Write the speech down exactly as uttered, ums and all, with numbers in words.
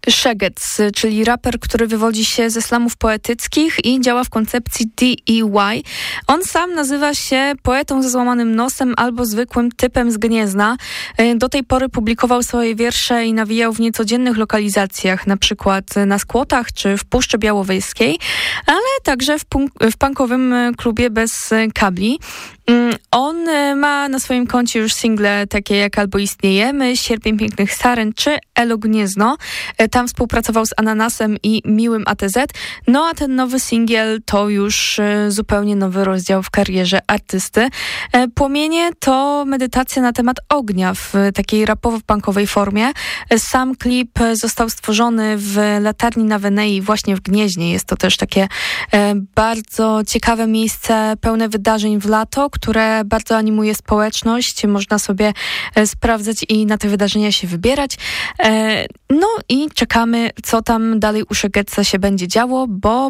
Szegec, czyli raper, który wywodzi się ze slamów poetyckich i działa w koncepcji D E Y. On sam nazywa się poetą ze złamanym nosem albo zwykłym typem z Gniezna. Do tej pory publikował swoje wiersze i nawijał w niecodziennych lokalizacjach, na przykład na Skłotach czy w Puszczy Białowieskiej, ale także w, punk- w punkowym klubie bez kabli. On ma na swoim koncie już single takie jak Albo istniejemy, Sierpień pięknych saren czy Elo Gniezno. Tam współpracował z Ananasem i Miłym A T Z. No a ten nowy singiel to już zupełnie nowy rozdział w karierze artysty. Płomienie to medytacja na temat ognia w takiej rapowo-punkowej formie. Sam klip został stworzony w latarni na Wenei właśnie w Gnieźnie. Jest to też takie bardzo ciekawe miejsce pełne wydarzeń w lato, które bardzo animuje społeczność. Można sobie sprawdzać i na te wydarzenia się wybierać. No i czekamy, co tam dalej u Szegeca się będzie działo, bo